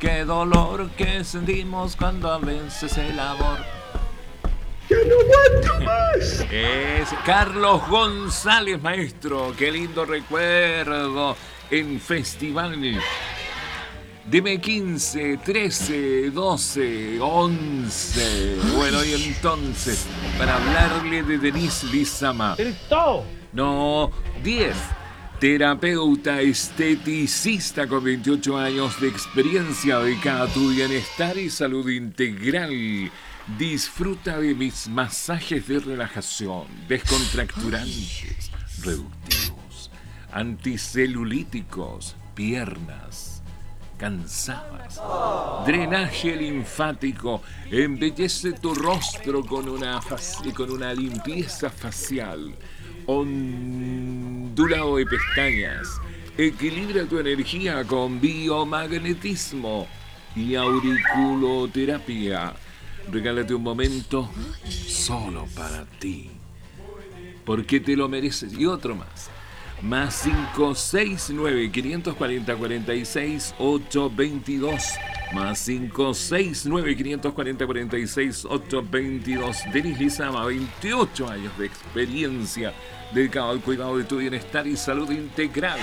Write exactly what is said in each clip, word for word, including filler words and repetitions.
qué dolor que sentimos cuando vences el amor. ¡Ya no aguanto más! Es Carlos González, maestro. Qué lindo recuerdo en Festival. Dime quince, trece, doce, once. Bueno, y entonces, para hablarle de Denise Lizama. ¡Listo! No, diez. Terapeuta esteticista con veintiocho años de experiencia dedicada a tu bienestar y salud integral. Disfruta de mis masajes de relajación, descontracturantes, reductivos, anticelulíticos, piernas cansadas, drenaje linfático, embellece tu rostro con una, con una limpieza facial, ondulado de pestañas, equilibra tu energía con biomagnetismo y auriculoterapia. Regálate un momento solo para ti, porque te lo mereces. Y otro más. Más cinco seis nueve, cinco cuatro cero, cuatro seis ocho dos dos. Más cinco seis nueve, cinco cuatro cero, cuatro seis ocho dos dos. Denise Lizama, veintiocho años de experiencia dedicado al cuidado de tu bienestar y salud integral.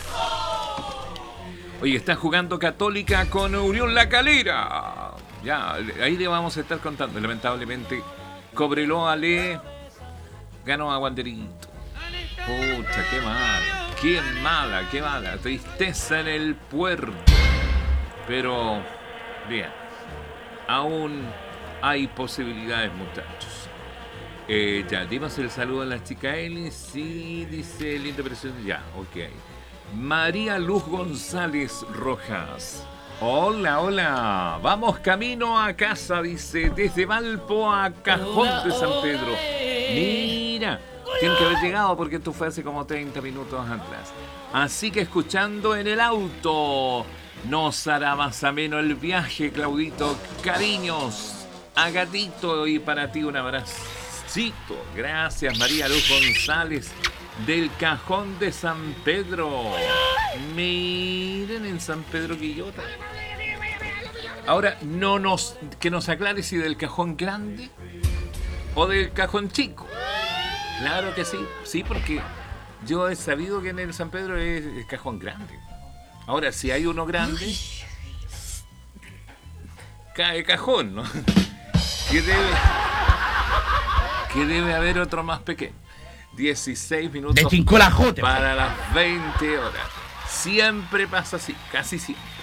Oye, está jugando Católica con Unión La Calera. Ya, ahí le vamos a estar contando. Lamentablemente, Cobreloa le ganó a Wanderito. Pucha, qué mala, qué mala, qué mala. Tristeza en el puerto. Pero, bien, aún hay posibilidades, muchachos. Eh, ya, dimos el saludo a la chica Eli. Sí, dice linda presión. Ya, ok. María Luz González Rojas. Hola, hola. Vamos camino a casa, dice, desde Valpo a Cajón de San Pedro. Mira. Tienen que haber llegado porque esto fue hace como treinta minutos atrás. Así que escuchando en el auto, nos hará más ameno el viaje, Claudito. Cariños a Gatito y para ti un abracito. Gracias, María Luz González del Cajón de San Pedro. Miren en San Pedro Quillota. Ahora, no nos, que nos aclare si del Cajón Grande o del Cajón Chico. Claro que sí, sí, porque yo he sabido que en el San Pedro es, es Cajón Grande. Ahora, si hay uno grande, cae Cajón, ¿no? Que debe, que debe haber otro más pequeño. dieciséis minutos de Chincolajote para las veinte horas. Siempre pasa así, casi siempre.